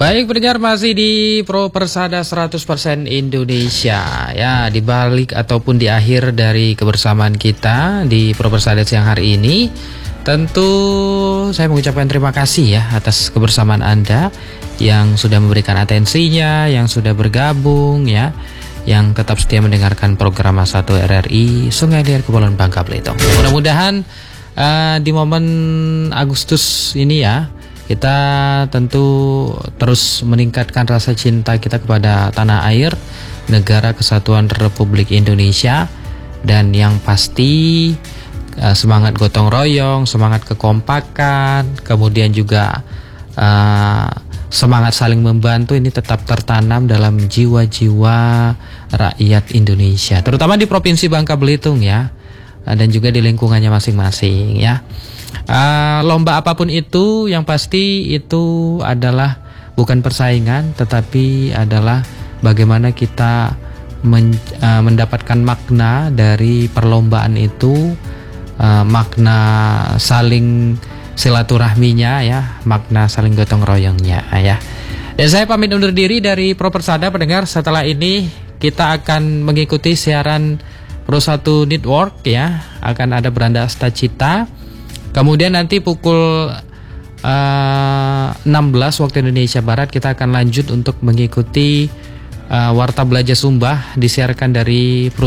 Baik pendengar, masih di Pro Persada 100% Indonesia ya, di balik ataupun di akhir dari kebersamaan kita di Pro Persada siang hari ini, tentu saya mengucapkan terima kasih ya atas kebersamaan Anda yang sudah memberikan atensinya, yang sudah bergabung ya, yang tetap setia mendengarkan program A1 RRI Sungai Liat Kepulauan Bangka Belitung. Mudah-mudahan di momen Agustus ini ya, kita tentu terus meningkatkan rasa cinta kita kepada tanah air, negara kesatuan Republik Indonesia, dan yang pasti semangat gotong royong, semangat kekompakan, kemudian juga semangat saling membantu ini tetap tertanam dalam jiwa-jiwa rakyat Indonesia, terutama di Provinsi Bangka Belitung ya, dan juga di lingkungannya masing-masing ya. Lomba apapun itu, yang pasti itu adalah bukan persaingan, tetapi adalah bagaimana kita mendapatkan makna dari perlombaan itu, makna saling silaturahminya ya, makna saling gotong royongnya ya. Dan saya pamit undur diri dari Pro Persada pendengar. Setelah ini kita akan mengikuti siaran Pro 1 Network ya, akan ada Beranda Astacita. Kemudian nanti pukul 16 waktu Indonesia Barat kita akan lanjut untuk mengikuti Warta Belajar Sumba, disiarkan dari